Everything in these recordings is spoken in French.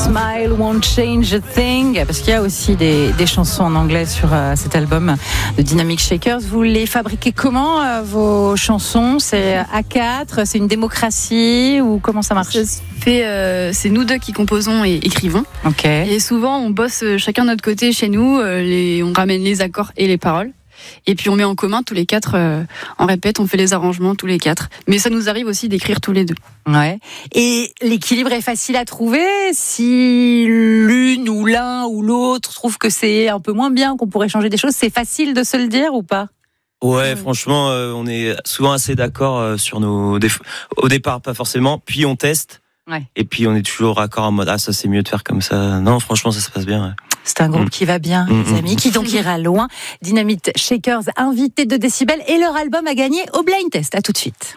Smile Won't Change a Thing, parce qu'il y a aussi des chansons en anglais sur cet album de Dynamic Shakers. Vous les fabriquez comment, vos chansons? C'est A4, c'est une démocratie, ou comment ça marche? C'est nous deux qui composons et écrivons. Okay. Et souvent, on bosse chacun de notre côté chez nous, on ramène les accords et les paroles. Et puis on met en commun tous les quatre, en répète, on fait les arrangements tous les quatre. Mais ça nous arrive aussi d'écrire tous les deux. Ouais. Et l'équilibre est facile à trouver si l'une ou l'un ou l'autre trouve que c'est un peu moins bien, qu'on pourrait changer des choses. C'est facile de se le dire ou pas? Ouais, franchement, on est souvent assez d'accord sur nos défauts. Au départ, pas forcément. Puis on teste. Ouais. Et puis on est toujours raccord en mode ça c'est mieux de faire comme ça. Non, franchement, ça se passe bien. Ouais. C'est un groupe qui va bien, les amis, qui donc ira loin. Dynamic Shakers, invité de Décibel, et leur album a gagné au Blind Test. À tout de suite.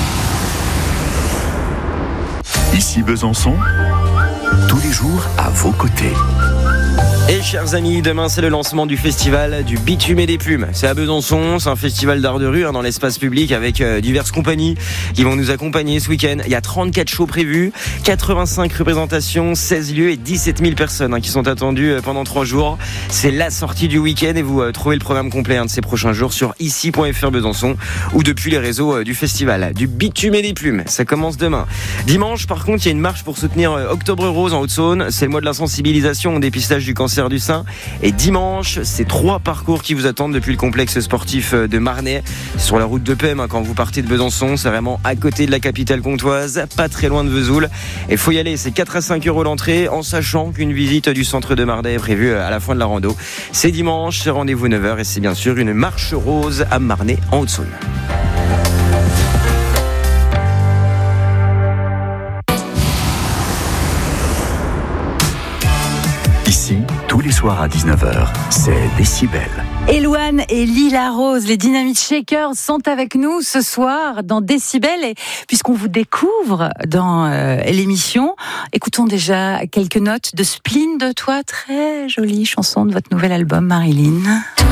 Ici Besançon, tous les jours à vos côtés. Et chers amis, demain c'est le lancement du festival du Bitume et des Plumes. C'est à Besançon, c'est un festival d'art de rue dans l'espace public avec diverses compagnies qui vont nous accompagner ce week-end. Il y a 34 shows prévus, 85 représentations, 16 lieux et 17 000 personnes qui sont attendues pendant 3 jours. C'est la sortie du week-end et vous trouvez le programme complet de ces prochains jours sur ici.fr Besançon ou depuis les réseaux du festival du Bitume et des Plumes. Ça commence demain. Dimanche, par contre, il y a une marche pour soutenir Octobre Rose en Haute-Saône. C'est le mois de la sensibilisation au dépistage du cancer du sein. Et dimanche, c'est 3 parcours qui vous attendent depuis le complexe sportif de Marnay. Sur la route de Pem, quand vous partez de Besançon, c'est vraiment à côté de la capitale comtoise, pas très loin de Vesoul. Et faut y aller, c'est 4 à 5 euros l'entrée, en sachant qu'une visite du centre de Marnay est prévue à la fin de la rando. C'est dimanche, c'est rendez-vous 9h et c'est bien sûr une marche rose à Marnay en Haute-Saône. Ici, tous les soirs à 19h, c'est Décibel. Elouane et Lila Rose, les Dynamic Shakers, sont avec nous ce soir dans Décibel. Et puisqu'on vous découvre dans l'émission, écoutons déjà quelques notes de Spleen de toi, très jolie chanson de votre nouvel album, Marilyn.